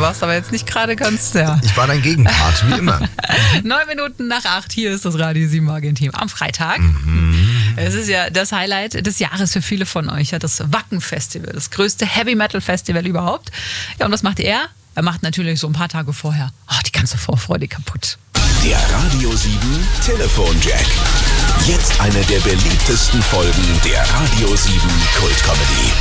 warst aber jetzt nicht gerade ganz, ja. Ich war dein Gegenpart, wie immer. 9 Minuten nach 8, hier ist das Radio 7 Morgenteam am Freitag. Es ist ja das Highlight des Jahres für viele von euch, ja, das Wacken-Festival, das größte Heavy-Metal-Festival überhaupt. Ja, und was macht er? Er macht natürlich so ein paar Tage vorher die ganze Vorfreude kaputt. Der Radio 7 Telefonjack. Jetzt eine der beliebtesten Folgen der Radio 7 Kultcomedy.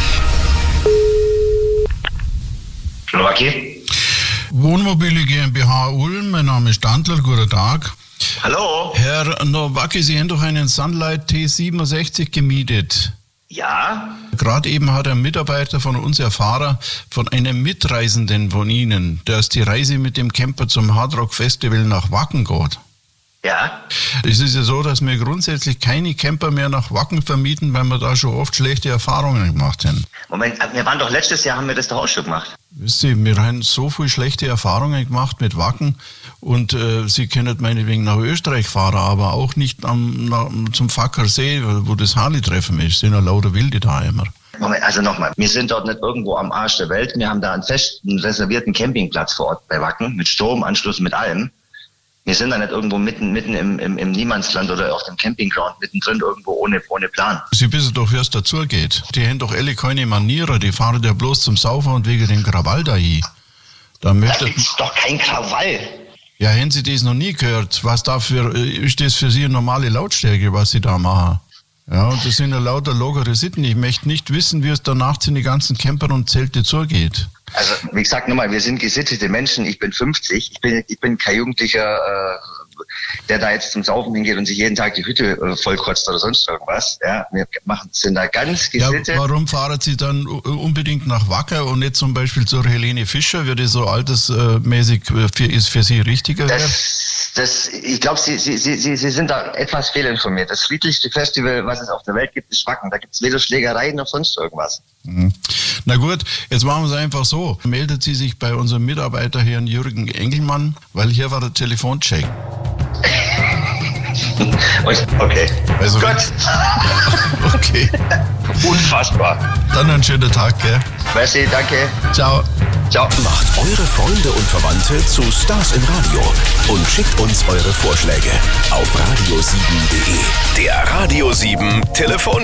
Nowacki? Wohnmobile GmbH Ulm, mein Name ist Standler, guten Tag. Hallo? Herr Nowacki, Sie haben doch einen Sunlight T67 gemietet. Ja? Gerade eben hat ein Mitarbeiter von uns erfahren, von einem Mitreisenden von Ihnen, dass die Reise mit dem Camper zum Hardrock Festival nach Wacken geht. Ja? Es ist ja so, dass wir grundsätzlich keine Camper mehr nach Wacken vermieten, weil wir da schon oft schlechte Erfahrungen gemacht haben. Moment, wir waren doch letztes Jahr, haben wir das doch auch schon gemacht. Wisst ihr, wir haben so viele schlechte Erfahrungen gemacht mit Wacken und Sie können meinetwegen nach Österreich fahren, aber auch nicht zum Fackersee, wo das Harley-Treffen ist. Sind ja lauter Wilde da immer. Moment, also nochmal, wir sind dort nicht irgendwo am Arsch der Welt. Wir haben da einen festen, reservierten Campingplatz vor Ort bei Wacken, mit Stromanschluss, mit allem. Wir sind da nicht irgendwo mitten im Niemandsland oder auf dem Campingground mittendrin irgendwo ohne Plan. Sie wissen doch, wie es dazu geht. Die haben doch alle keine Manieren, die fahren ja bloß zum Saufen und wegen dem Krawall da hin. Da gibt's doch kein Krawall. Ja, haben Sie das noch nie gehört? Was ist das für Sie eine normale Lautstärke, was Sie da machen? Ja, und das sind ja lauter logere Sitten. Ich möchte nicht wissen, wie es danach zu den ganzen Campern und Zelte zugeht. Also, wie gesagt, nochmal, wir sind gesittete Menschen. Ich bin 50. Ich bin kein Jugendlicher, der da jetzt zum Saufen hingeht und sich jeden Tag die Hütte vollkotzt oder sonst irgendwas. Ja, sind da ganz gesittet. Ja, warum fahren Sie dann unbedingt nach Wacker und nicht zum Beispiel zur Helene Fischer, wie das so altersmäßig ist für Sie richtiger wäre? Ich glaube, Sie sind da etwas fehlinformiert. Das friedlichste Festival, was es auf der Welt gibt, ist Wacken. Da gibt es weder Schlägereien noch sonst irgendwas. Mhm. Na gut, jetzt machen wir es einfach so. Meldet Sie sich bei unserem Mitarbeiter Herrn Jürgen Engelmann, weil hier war der Telefoncheck. Okay. Also, Gott. Okay. Unfassbar. Dann einen schönen Tag, gell? Merci, danke. Ciao. Ciao. Macht eure Freunde und Verwandte zu Stars im Radio und schickt uns eure Vorschläge auf radio7.de. Der Radio 7 Telefon